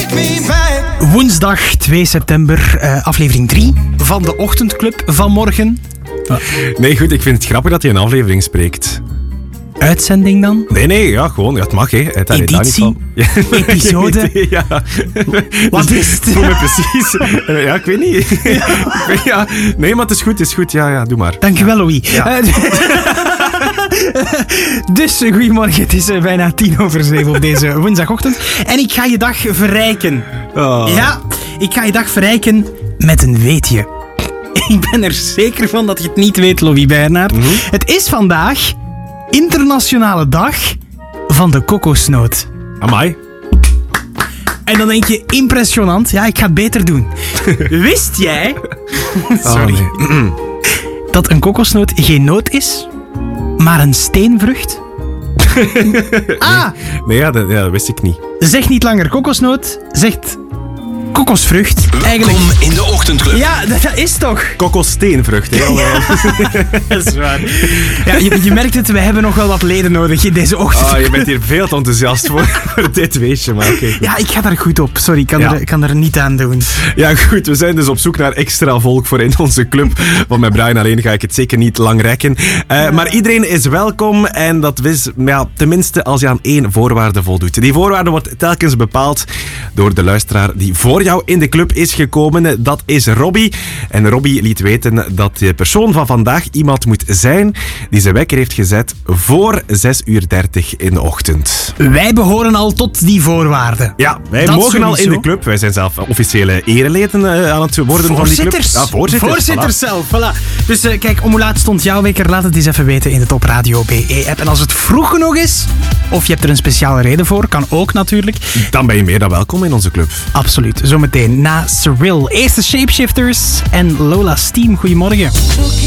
Woensdag 2 september, aflevering 3 van de Ochtendclub van morgen. Nee, goed, ik vind het grappig dat hij een aflevering spreekt. Uitzending dan? Nee, ja, gewoon, ja, het mag, hè. Editie? Episode? Ja. Wat is het? Voel me precies. Ja, ik weet niet. Ja. Nee, maar het is goed, ja, doe maar. Dankjewel, Louis. Ja. Dus, goedemorgen, het is bijna 7:10 op deze woensdagochtend. En ik ga je dag verrijken. Oh. Ja, ik ga je dag verrijken met een weetje. Ik ben er zeker van dat je het niet weet, Louis Bernhard. Mm-hmm. Het is vandaag Internationale Dag van de Kokosnoot. Amai. En dan denk je, impressionant. Ja, ik ga het beter doen. Wist jij... Sorry. Oh, nee. Dat een kokosnoot geen noot is, maar een steenvrucht? Nee, dat wist ik niet. Zeg niet langer kokosnoot, zegt kokosvrucht. Eigenlijk. Welkom in de Ochtendclub. Ja, dat is toch? Kokossteenvrucht, hè. Dat is waar. Ja, je merkt het, we hebben nog wel wat leden nodig in deze ochtend. Oh, je bent hier veel te enthousiast voor dit weetje, maar oké. Ja, ik ga daar goed op. Sorry, ik kan er niet aan doen. Ja, goed, we zijn dus op zoek naar extra volk voor in onze club. Want met Brian alleen ga ik het zeker niet lang rekken. Maar iedereen is welkom en dat is tenminste als je aan 1 voorwaarde voldoet. Die voorwaarde wordt telkens bepaald door de luisteraar die voor jou in de club is gekomen. Dat is Robbie. En Robbie liet weten dat de persoon van vandaag iemand moet zijn die zijn wekker heeft gezet voor 6:30 in de ochtend. Wij behoren al tot die voorwaarden. Ja, wij Dat mogen al in sowieso. de club. Wij zijn zelf officiële ereleden aan het worden van die club. Ja, Voorzitters voilà. zelf, voilà. Dus kijk, om hoe laat stond jouw wekker? Laat het eens even weten in de Top Radio BE-app. En als het vroeg genoeg is, of je hebt er een speciale reden voor, kan ook natuurlijk. Dan ben je meer dan welkom in onze club. Absoluut, zometeen na Cyril. Eerste Shapeshifters en Lola Steam. Goedemorgen.